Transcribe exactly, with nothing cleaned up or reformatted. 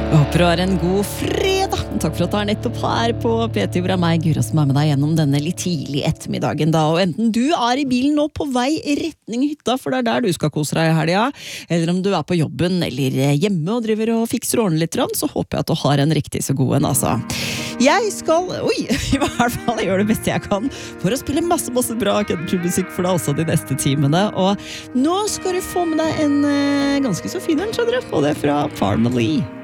Jeg håper du har en god fredag. Takk for at du er nettopp her på P T, hvor er meg, Gura, som er med deg gjennom denne litt tidlig ettermiddagen da. Og enten du er i bilen nå på vei i retning hytta, for det er der du skal kose deg i helga, eller om du er på jobben eller hjemme og driver og fikser og ordner litt, så håper jeg at du har en riktig så god en, altså. Jeg skal, oi, i hvert fall jeg gjør det beste jeg kan for å spille masse, masse bra countrymusikk for deg også de neste timene. Og nå skal du få med deg en uh, ganske så fin en, skjønner du, og det er fra Parmalee.